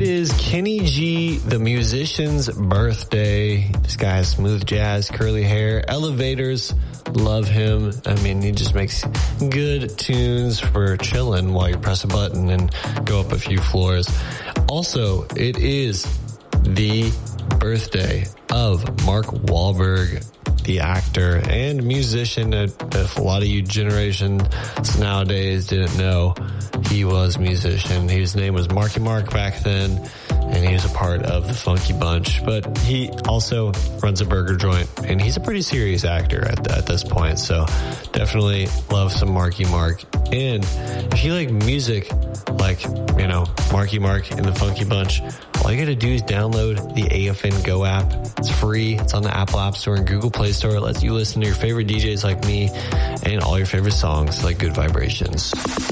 is Kenny G, the musician's birthday. This guy has smooth jazz, curly hair, elevators. Love him. I mean, he just makes good tunes for chilling while you press a button and go up a few floors. Also, it is the birthday of Mark Wahlberg, the actor and musician. If a lot of you generations nowadays didn't know, he was a musician. His name was Marky Mark back then, and he was a part of the Funky Bunch. But he also runs a burger joint, and he's a pretty serious actor at this point. So definitely love some Marky Mark. And if you like music, like, you know, Marky Mark and the Funky Bunch, all you gotta do is download the AFN Go app. It's free. It's on the Apple App Store and Google Play Store. It lets you listen to your favorite DJs like me and all your favorite songs like Good Vibrations.